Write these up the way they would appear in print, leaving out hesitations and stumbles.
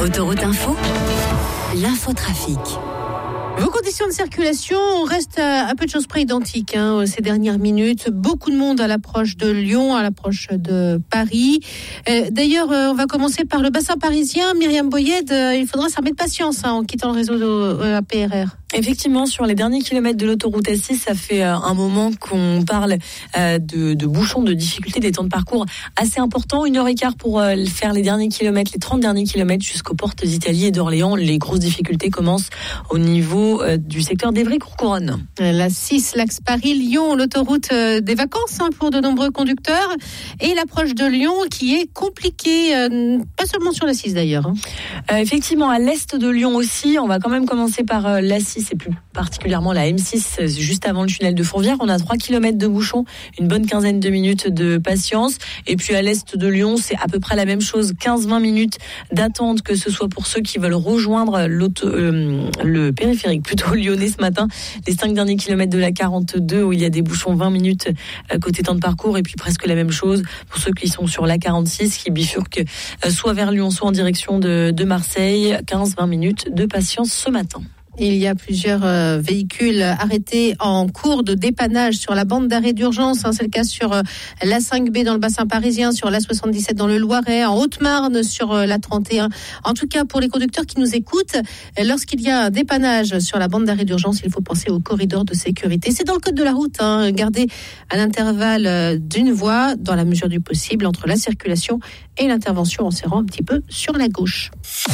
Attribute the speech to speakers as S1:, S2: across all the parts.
S1: Autoroute Info, l'infotrafic.
S2: Vos conditions de circulation restent à peu de choses près identiques ces dernières minutes. Beaucoup de monde à l'approche de Lyon, à l'approche de Paris. D'ailleurs, on va commencer par le bassin parisien. Myriam Boyed, il faudra s'armer de patience en quittant le réseau de APRR.
S3: Effectivement, sur les derniers kilomètres de l'autoroute A6, ça fait un moment qu'on parle de bouchons, de difficultés, des temps de parcours assez importants. 1h15 pour faire les derniers kilomètres, les 30 derniers kilomètres jusqu'aux portes d'Italie et d'Orléans. Les grosses difficultés commencent au niveau du secteur d'Évry-Courcouronnes.
S2: La 6, l'axe Paris-Lyon, l'autoroute des vacances pour de nombreux conducteurs. Et l'approche de Lyon qui est compliquée, pas seulement sur la 6 d'ailleurs.
S3: Effectivement, à l'est de Lyon aussi, on va quand même commencer par la 6 et plus particulièrement la M6, juste avant le tunnel de Fourvière. On a 3 km de bouchons, une bonne quinzaine de minutes de patience. Et puis à l'est de Lyon, c'est à peu près la même chose, 15-20 minutes d'attente, que ce soit pour ceux qui veulent rejoindre le périphérique plutôt lyonnais ce matin. Les 5 derniers kilomètres de la 42 où il y a des bouchons, 20 minutes côté temps de parcours, et puis presque la même chose pour ceux qui sont sur la 46 qui bifurquent soit vers Lyon, soit en direction de Marseille. 15-20 minutes de patience ce matin.
S2: Il y a plusieurs véhicules arrêtés en cours de dépannage sur la bande d'arrêt d'urgence. C'est le cas sur la 5B dans le bassin parisien, sur la 77 dans le Loiret, en Haute-Marne sur la 31. En tout cas, pour les conducteurs qui nous écoutent, lorsqu'il y a un dépannage sur la bande d'arrêt d'urgence, il faut penser au corridor de sécurité. C'est dans le code de la route, gardez à l'intervalle d'une voie, dans la mesure du possible, entre la circulation et l'intervention en serrant un petit peu sur la gauche.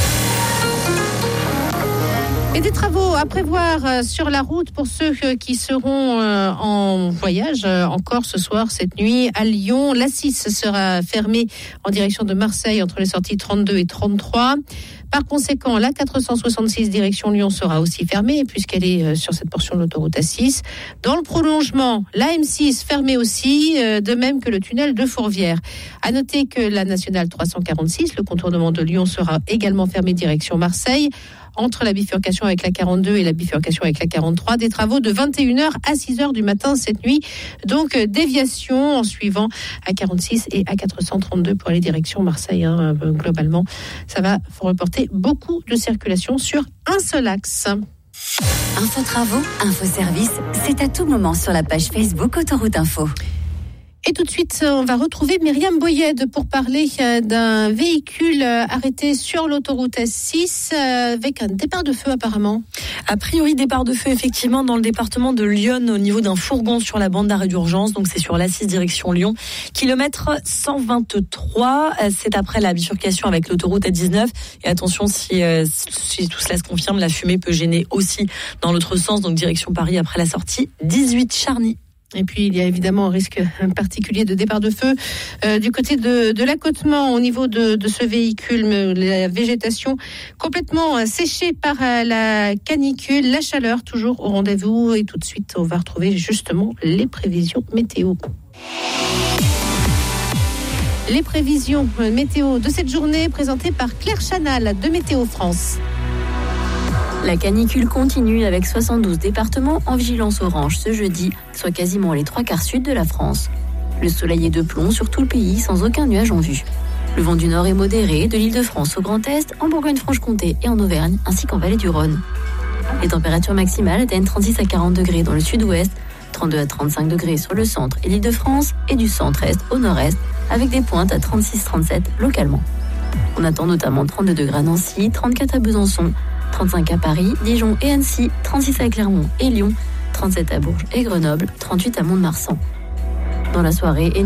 S2: Et des travaux à prévoir sur la route pour ceux qui seront en voyage encore ce soir, cette nuit. À Lyon, l'A6 sera fermée en direction de Marseille entre les sorties 32 et 33. Par conséquent, la 466 direction Lyon sera aussi fermée puisqu'elle est sur cette portion de l'autoroute A6. Dans le prolongement, la M6 fermée aussi, de même que le tunnel de Fourvière. À noter que la nationale 346, le contournement de Lyon, sera également fermée direction Marseille. Entre la bifurcation avec la 42 et la bifurcation avec la 43, des travaux de 21h à 6h du matin cette nuit. Donc, déviation en suivant A46 et A432 pour aller direction Marseille. Globalement, ça va reporter beaucoup de circulation sur un seul axe.
S1: Info travaux, info service, c'est à tout moment sur la page Facebook Autoroute Info.
S2: Et tout de suite, on va retrouver Myriam Boyed pour parler d'un véhicule arrêté sur l'autoroute A6 avec un départ de feu apparemment.
S3: A priori, départ de feu effectivement dans le département de Lyon au niveau d'un fourgon sur la bande d'arrêt d'urgence. Donc c'est sur l'A6 direction Lyon, kilomètre 123. C'est après la bifurcation avec l'autoroute A19. Et attention, si tout cela se confirme, la fumée peut gêner aussi dans l'autre sens. Donc direction Paris après la sortie 18 Charny.
S2: Et puis, il y a évidemment un risque particulier de départ de feu du côté de l'accotement au niveau de ce véhicule. La végétation complètement séchée par la canicule, la chaleur toujours au rendez-vous. Et tout de suite, on va retrouver justement les prévisions météo. Les prévisions météo de cette journée présentées par Claire Chanal de Météo France.
S4: La canicule continue avec 72 départements en vigilance orange ce jeudi, soit quasiment les 3/4 sud de la France. Le soleil est de plomb sur tout le pays sans aucun nuage en vue. Le vent du nord est modéré de l'Île-de-France au Grand Est, en Bourgogne-Franche-Comté et en Auvergne, ainsi qu'en vallée du Rhône. Les températures maximales atteignent 36 à 40 degrés dans le sud-ouest, 32 à 35 degrés sur le centre et l'Île-de-France, et du centre-est au nord-est, avec des pointes à 36-37 localement. On attend notamment 32 degrés à Nancy, 34 à Besançon, 35 à Paris, Dijon et Annecy, 36 à Clermont et Lyon, 37 à Bourges et Grenoble, 38 à Mont-de-Marsan. Dans la soirée,